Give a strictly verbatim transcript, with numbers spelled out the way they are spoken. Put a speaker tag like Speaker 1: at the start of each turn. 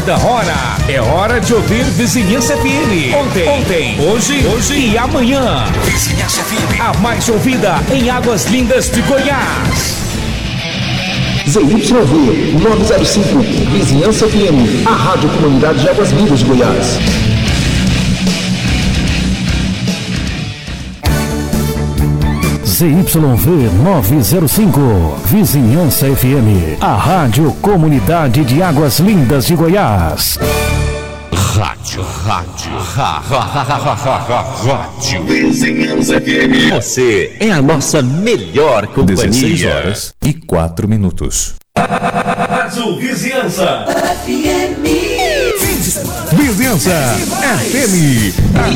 Speaker 1: da hora. É hora de ouvir Vizinhança F M. Ontem, ontem, hoje, hoje e amanhã. Vizinhança F M. A mais ouvida em Águas Lindas de Goiás.
Speaker 2: Z Y V nove zero cinco, Vizinhança F M, a Rádio Comunidade de Águas Lindas de Goiás.
Speaker 3: Z Y V nove zero cinco, Vizinhança F M, a Rádio Comunidade de Águas Lindas de Goiás.
Speaker 4: Rádio, rádio, ra, ra, ra, ra, ra, ra, rádio Vizinhança F M. Você é a nossa melhor companhia.
Speaker 5: dezesseis horas e quatro minutos.
Speaker 1: Rádio Vizinhança
Speaker 6: F M.
Speaker 5: Vizinhança F M, a